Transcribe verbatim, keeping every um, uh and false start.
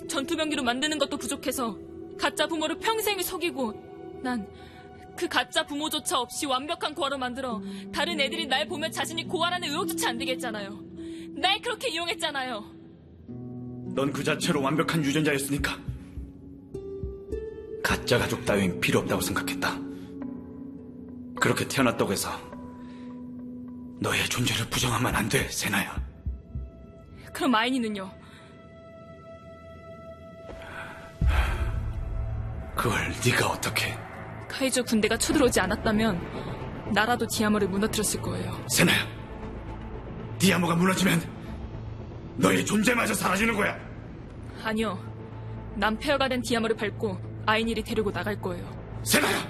전투병기로 만드는 것도 부족해서 가짜 부모를 평생을 속이고 난 그 가짜 부모조차 없이 완벽한 고아로 만들어 다른 애들이 날 보면 자신이 고아라는 의혹조차 안 되게 했잖아요. 날 그렇게 이용했잖아요. 넌 그 자체로 완벽한 유전자였으니까 가짜 가족 따윈 필요 없다고 생각했다. 그렇게 태어났다고 해서 너의 존재를 부정하면 안 돼, 세나야. 그럼 아인이는요? 그걸 네가 어떻게... 카이조 군대가 쳐들어오지 않았다면 나라도 디아모를 무너뜨렸을 거예요. 세나야, 디아모가 무너지면 너의 존재마저 사라지는 거야. 아니요. 난 폐허가 된 디아모를 밟고 아이니를 데리고 나갈 거예요. 세나야!